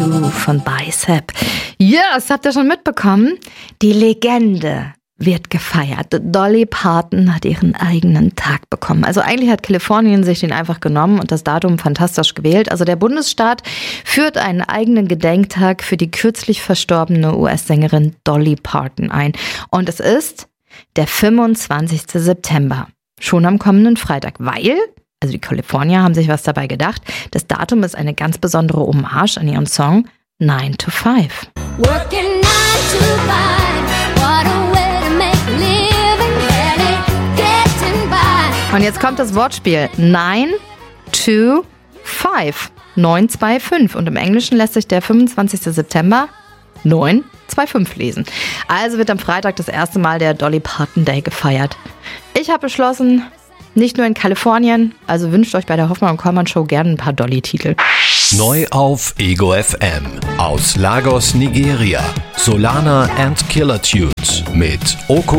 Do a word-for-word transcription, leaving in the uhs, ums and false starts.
You von Bicep. Ja, das habt ihr schon mitbekommen. Die Legende wird gefeiert. Dolly Parton hat ihren eigenen Tag bekommen. Also eigentlich hat Kalifornien sich den einfach genommen und das Datum fantastisch gewählt. Also der Bundesstaat führt einen eigenen Gedenktag für die kürzlich verstorbene U S-Sängerin Dolly Parton ein. Und es ist der fünfundzwanzigsten September. Schon am kommenden Freitag, weil, also die Kalifornier haben sich was dabei gedacht, das Datum ist eine ganz besondere Hommage an ihren Song nine to five. Working nine to five, what a way to make a living, barely getting by. Und jetzt kommt das Wortspiel nine to five, neun zwei fünf. Und im Englischen lässt sich der fünfundzwanzigsten September neun zwei fünf lesen. Also wird am Freitag das erste Mal der Dolly Parton Day gefeiert. Ich habe beschlossen, nicht nur in Kalifornien, also wünscht euch bei der Hoffmann und Kollmann Show gerne ein paar Dolly-Titel. Neu auf Ego F M. Aus Lagos, Nigeria. Solana and Killer Tunes mit Oko